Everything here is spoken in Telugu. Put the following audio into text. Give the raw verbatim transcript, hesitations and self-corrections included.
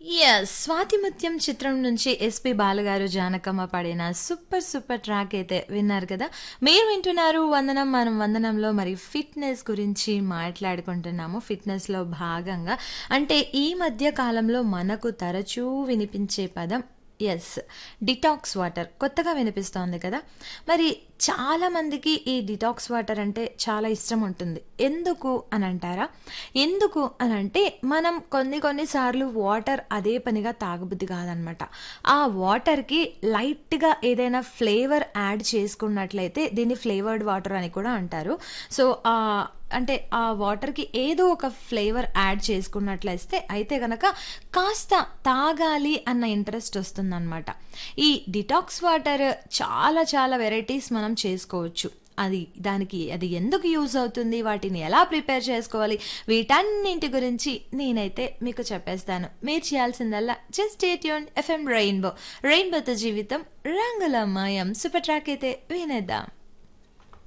యెస్. 'స్వాతిముత్యం' చిత్రం నుంచి ఎస్‌పి బాలుగారు, జానకమ్మ పాడిన సూపర్ సూపర్ ట్రాక్ అయితే విన్నారు కదా! మీరు వింటున్నారు 'వందనం మనం వందనంలో' మరి ఫిట్‌నెస్ గురించి మాట్లాడుకుంటున్నాము. ఫిట్‌నెస్‌లో భాగంగా అంటే ఈ మధ్య కాలంలో మనకు తరచూ వినిపించే పదం యెస్. డిటాక్స్ వాటర్ కొత్తగా వినిపిస్తోంది కదా! మరి చాలా మందికి ఈ డిటాక్స్ వాటర్ అంటే చాలా ఇష్టం ఉంటుంది. ఎందుకు అనంటారా? ఎందుకు అనంటే మనం కొన్ని కొన్ని సార్లు వాటర్ అదే పనిగా తాగబుద్ధి కాదనమాట. ఆ వాటర్‌కి లైట్‌గా ఏదైనా ఫ్లేవర్ యాడ్ చేసుకున్నట్లయితే దీన్ని ఫ్లేవర్డ్ వాటర్ అని కూడా అంటారు. సో, ఆహ్, అంటే ఆ వాటర్‌కి ఏదో ఒక ఫ్లేవర్ యాడ్ చేసుకున్నట్లయితే అయితే గనక కాస్త తాగాలి అన్న ఇంట్రెస్ట్ వస్తుందనమాట. ఈ డిటాక్స్ వాటర్ చాలా చాలా వెరైటీస్ మనం చేసుకోవచ్చు. అది దానికి అది ఎందుకు యూజ్ అవుతుంది? వాటిని ఎలా ప్రిపేర్ చేసుకోవాలి? వీటన్నింటి గురించి నేనైతే మీకు చెప్పేస్తాను. మీరు చేయాల్సిందల్లా just stay tuned FM rainbow. రెయిన్బోతో జీవితం రంగులమయం. సూపర్ ట్రాక్ అయితే వినేద్దాం.